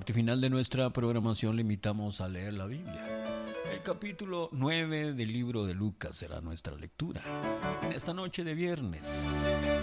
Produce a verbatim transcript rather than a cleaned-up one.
parte final de nuestra programación le invitamos a leer la Biblia. El capítulo nueve del libro de Lucas será nuestra lectura en esta noche de viernes.